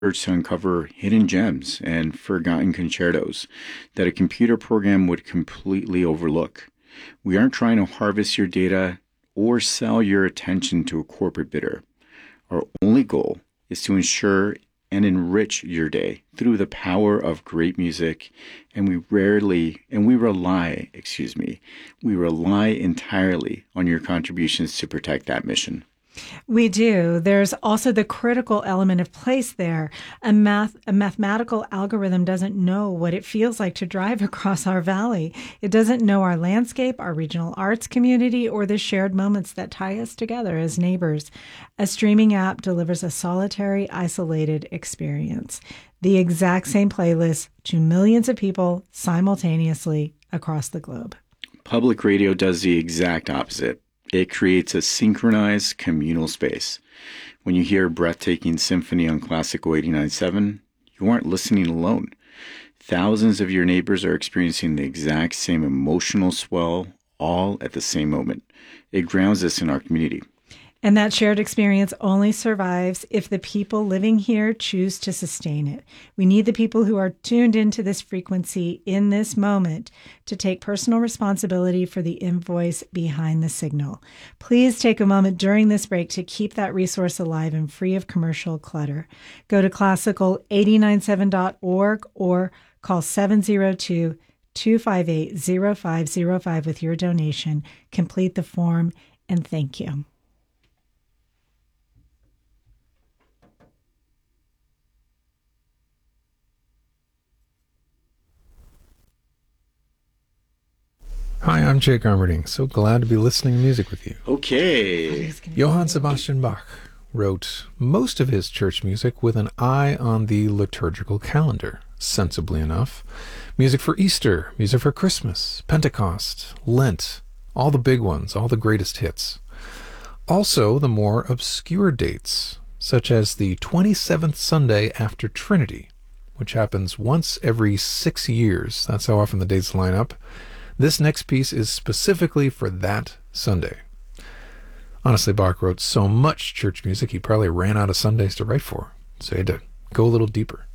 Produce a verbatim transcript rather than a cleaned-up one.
to uncover hidden gems and forgotten concertos that a computer program would completely overlook. We aren't trying to harvest your data or sell your attention to a corporate bidder. Our only goal is to ensure and enrich your day through the power of great music, and we rarely, and we rely, excuse me, we rely entirely on your contributions to protect that mission. We do. There's also the critical element of place there. A math, a mathematical algorithm doesn't know what it feels like to drive across our valley. It doesn't know our landscape, our regional arts community, or the shared moments that tie us together as neighbors. A streaming app delivers a solitary, isolated experience. The exact same playlist to millions of people simultaneously across the globe. Public radio does the exact opposite. It creates a synchronized communal space. When you hear a breathtaking symphony on Classical eighty-nine point seven, you aren't listening alone. Thousands of your neighbors are experiencing the exact same emotional swell, all at the same moment. It grounds us in our community. And that shared experience only survives if the people living here choose to sustain it. We need the people who are tuned into this frequency in this moment to take personal responsibility for the invoice behind the signal. Please take a moment during this break to keep that resource alive and free of commercial clutter. Go to classical eight nine seven dot org or call seven zero two, two five eight, zero five zero five with your donation. Complete the form, and thank you. Hi, I'm Jake Armerding. So glad to be listening to music with you. Okay. Johann Sebastian Bach wrote most of his church music with an eye on the liturgical calendar, sensibly enough. Music for Easter, music for Christmas, Pentecost, Lent, all the big ones, all the greatest hits. Also, the more obscure dates, such as the twenty-seventh Sunday after Trinity, which happens once every six years. That's how often the dates line up. This next piece is specifically for that Sunday. Honestly, Bach wrote so much church music, he probably ran out of Sundays to write for, so he had to go a little deeper.